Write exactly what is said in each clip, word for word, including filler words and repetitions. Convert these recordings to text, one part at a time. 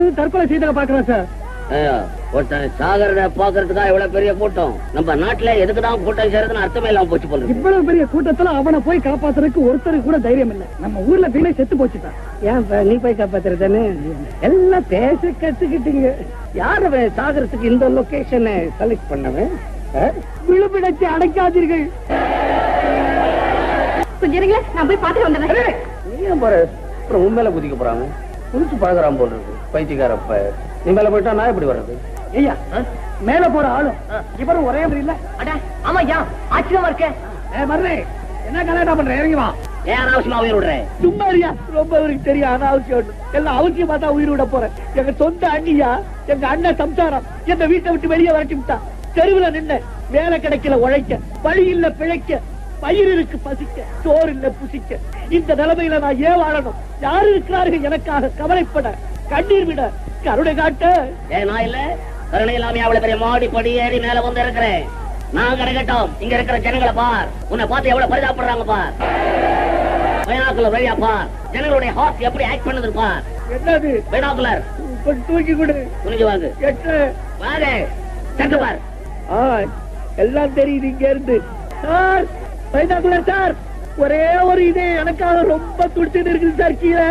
தற்கொலை செய்த பாக்குறேன் சார். ஒருத்தன் சாகரத பாக்குறதுக்கா இவ்வளவு பெரிய கூட்டம்? நம்ம நாட்டுல எதுக்குதான் கூட்டம் சேருதுன்னு அர்த்தமே இல்லாம போச்சு போல. இவ்வளவு பெரிய கூட்டத்துல அவனை போய் காப்பாத்துறதுக்கு ஒருத்தருக்கு கூட தைரியம் இல்ல. நம்ம ஊர்ல வீணை செத்து போச்சுட்டான். ஏன் நீ போய் காப்பாத்துறதானே? எல்லாம் பேச கத்துக்கிட்டீங்க. யாரு சாகரத்துக்கு இந்த லொகேஷனை செலக்ட் பண்ணவன்? விழுப்பிடத்தை அடைக்காதீர்கள். கொஞ்சம் நான் போய் பாத்துட்டு வந்துடுறேன். நீ ஏன் போற? அப்புறம் உண்மையில குதிக்க போறாங்க. குதிச்சு பழகிறான் போல இருக்கு பைத்தியக்காரப்ப. நீ மேல போயிட்டா நான் எப்படி வர்றது? ஐயா மேல போற ஆளும் இவரும் ஒரே மாதிரி இல்ல. ஆமா ஐயா ஆச்சரியமா இருக்க. என்ன கலாட்டா பண்ற? இறங்கி வா. ஏன் அனாவசியமா உயிர் விடுறேன்? சும்மா இருயா. ரொம்ப அவருக்கு தெரியும் அனாவசியம். எல்லாம் அவசியமா தான் உயிர் விட போறேன். எங்க சொந்த அண்ணியா, எங்க அண்ணன் சம்சாரம் எங்க வீட்டை விட்டு வெளியே வரட்டி விட்டா. தெருவுல நின்ன வேலை கிடைக்கல உழைக்க, வழி இல்ல பிழைக்க, பயிர் இருக்கு பசிக்க, சோறு இல்ல புசிக்க. இந்த நிலைமையில நான் ஏன் வாழணும்? யாரு இருக்கிறார்கள் எனக்காக கவலைப்பட, கண்ணீர் விட, கருணை காட்ட? ஏன் நான் இல்ல? கருணை இல்லாம அவ்வளவு பெரிய மாடி படி ஏறி மேல வந்து இருக்கிறேன். நான் கிடைக்கட்டும். இங்க இருக்கிற ஜனங்களை பார். உன்னை பார்த்து எவ்வளவு பரிதாபப்படுறாங்க பார். பைனாக்குலர் வழியா பார். ஜனங்களுடைய ஹார்ட் எப்படி ஆக்ட் பண்ணுது பார். என்னது பைனாக்குலர்? தூக்கி கொடு. துணிஞ்சு வாங்க. எட்டு வாங்க. சட்டு பார். எல்லாம் தெரியுது இங்க இருந்து. சார் பைனாக்குலர் சார், ஒரே ஒரு இது எனக்காக ரொம்ப துடிச்சுட்டு இருக்குது சார். கீழே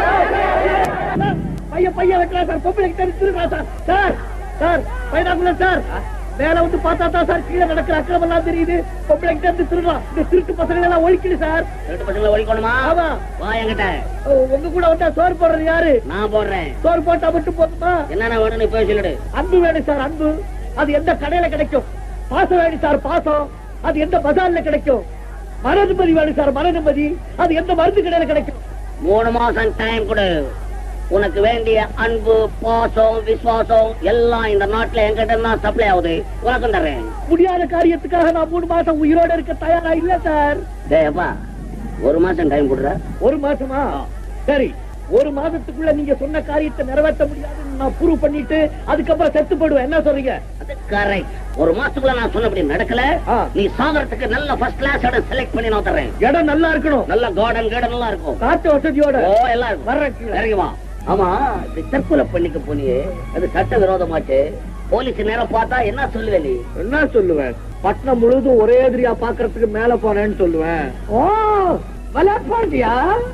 பையன் பையன் வைக்கலாம் சார். பொம்பளை தெரிஞ்சிருக்கா sir? Sir sir binocular sir, மேல வந்து பார்த்தா தான் சார் கீழே நடக்கிற அக்கிரமம் எல்லாம் தெரியுது. பொம்பளை இருந்து திருடலாம். இந்த திருட்டு பசங்களை எல்லாம் ஒழிக்கணும் சார். திருட்டு பசங்களை ஒழிக்கணுமா? ஆமா. வா என்கிட்ட. உங்க கூட வந்தா சோறு போடுறது யாரு? நான் போடுறேன். சோறு போட்டா மட்டும் போதுமா? என்னென்ன வேணும் நீ போய் சொல்லிடு. அன்பு வேணும் சார். அன்பு அது எந்த கடையில கிடைக்கும்? பாசம் வேணும் சார். பாசம் அது எந்த பஜார்ல கிடைக்கும்? மன நிம்மதி வேணும் சார். மன நிம்மதி அது எந்த மருந்து கடையில கிடைக்கும்? மூணு மாசம் டைம் கொடு. உனக்கு வேண்டிய அன்பு, பாசம், விசுவாசம் எல்லாம் இந்த நாட்டுல எங்கிட்ட சப்ளை ஆகுது. உனக்கு தர்றேன். முடியாத காரியத்துக்காக நான் மூணு மாசம் உயிரோட இருக்க தயாரா இல்ல சார். டேப்பா ஒரு மாசம் டைம் கொடுற. ஒரு மாசமா? சரி, ஒரு மாதத்துக்குள்ள நீங்க சொன்ன காரியத்தை நிறைவேற்ற முடியாதுன்னு நான் ப்ரூவ் பண்ணிட்டு அதுக்கப்புறம் செத்து போடுவேன். என்ன சொல்றீங்க? அது கரெக்ட். ஒரு மாசத்துக்குள்ள நான் சொன்னபடி நடக்கல, நீ சாகரத்துக்கு நல்ல ஃபர்ஸ்ட் கிளாஸ் இடம் செலக்ட் பண்ணி நான் தர்றேன். இடம் நல்லா இருக்கணும். நல்ல கார்டன் கார்டன் நல்லா இருக்கும். காத்து வசதியோட. ஓ எல்லாம் இருக்கும். வர்றேன். இறங்கி வா. ஆமா, தற்கொலை பண்ணிக்க போனியே அது சட்ட விரோதமாச்சு. போலீஸ் நேரம் பார்த்தா என்ன சொல்லுவே? நீ என்ன சொல்லுவேன்? பட்டணம் முழுவதும் ஒரே எதிரியா பாக்குறதுக்கு மேல போனேன்னு சொல்லுவேன். ஓ விளையாட்டியா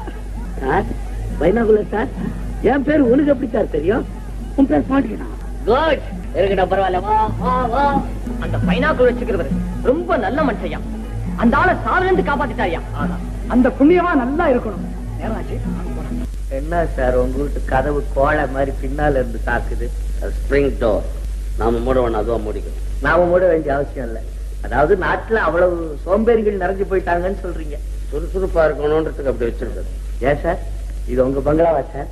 சார்? பைனாகுலர் சார், என் பேரு உனக்கு எப்படி சார் தெரியும்? உன் பேர் பாண்டியனா? குட், இருக்கட்டும், பரவாயில்ல. வா வா வா. அந்த பைனாக்குலர் வச்சுக்கிறவர் ரொம்ப நல்ல மனுஷையா. அந்த ஆளை சாவில இருந்து காப்பாத்திட்டாரியா. அந்த புண்ணியமா நல்லா இருக்கணும். நேராச்சு. என்ன சார் உங்க வீட்டு கதவு கோழை மாதிரி பின்னால இருந்து தாக்குது? Spring door. நாம மூட வேணும், அதுவும் முடிக்கும். நாம மூட வேண்டிய அவசியம் இல்லை. அதாவது நாட்டுல அவ்வளவு சோம்பேறிகள் நிறைஞ்சு போயிட்டாங்கன்னு சொல்றீங்க. சுறுசுறுப்பா இருக்கணும்ன்றதுக்கு அப்படி வச்சிருக்காரு. ஏன் சார் இது உங்க பங்களாவா சார்?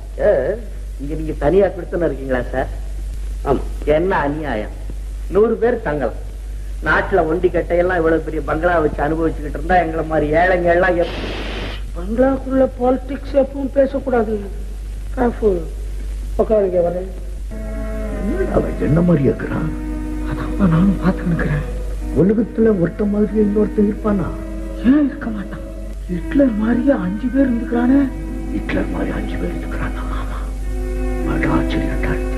இங்க நீங்க தனியா கொடுத்துன்னு இருக்கீங்களா சார்? ஆமா. என்ன அநியாயம்! நூறு பேர் தங்கலாம். நாட்டுல ஒண்டி கட்டையெல்லாம் இவ்வளவு பெரிய பங்களா வச்சு அனுபவிச்சுக்கிட்டு இருந்தா எங்களை மாதிரி ஏழைங்க எல்லாம் பங்களாக்குள்ள பாலிடிக்ஸ் எப்பவும் பேசக்கூடாது. அவன் என்ன மாதிரி இருக்கிறான்? அதான் நானும் பார்த்துக்கிறேன். உலகத்துல ஒருத்த மாதிரி இன்னொருத்தன் இருப்பானா? ஏன் இருக்க மாட்டான்? ஹிட்லர் மாதிரியே அஞ்சு பேர் இருந்துக்கிறானே. ஹிட்லர் மாதிரி அஞ்சு பேர் இருக்கிறான். ஆமா, ஆச்சரியம்.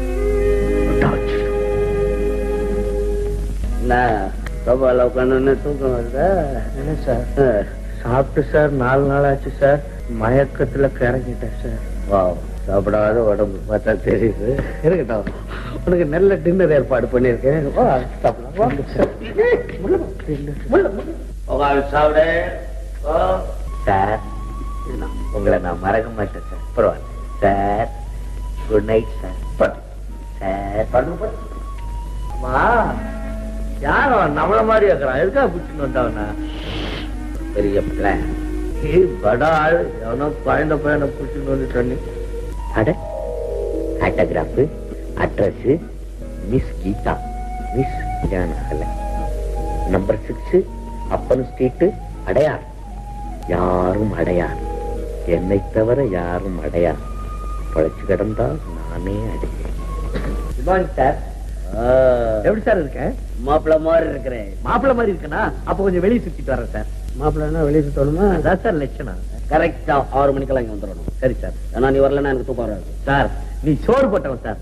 தூக்கம் வருதா? என்ன சார் சாப்பிட்டு சார்? நாலு நாள் ஆச்சு சார். மயக்கத்துல கிறங்கிட்டேன் சார். வா, சாப்பிடாத உடம்பு பார்த்தா தெரியுது. இருக்கட்டும், உனக்கு நல்ல டின்னர் ஏற்பாடு பண்ணிருக்கேன். சாப்பிட சார். உங்களை நான் மறக்க மாட்டேன் சார். பரவாயில்ல sir. Good night sir. Sir யாரும் நம்மள மாதிரி இருக்கிறான். எதுக்கா பிடிச்சுன்னு வந்தவனா? பெரிய பிளான். படா ஆள் எவனோ குழந்த பையனை பிடிச்சுன்னு வந்துட்டு. அட autograph, address miss Geetha, miss ஜானகலை, number six, அப்பன் ஸ்ட்ரீட், அடையார். யாரும் அடையார், என்னை தவிர யாரும் அடையார். பழச்சு கிடந்தா நானே அடையேன். Good morning sir. எப்படி சார் இருக்கேன்? மாப்பிள்ள மாதிரி இருக்கிறேன். மாப்பிள்ள மாதிரி இருக்கனா? அப்ப கொஞ்சம் வெளியே சுத்திட்டு வரேன் சார். மாப்பிள்ளா வெளியே சுத்தணுமா? அதான் சார் லட்சணம். கரெக்டா ஆறு மணிக்கெல்லாம் இங்க வந்துடணும். சரி சார். ஏன்னா நீ வரலன்னா எனக்கு தூக்கம் வராது சார். நீ சோறு போட்டவன் சார்.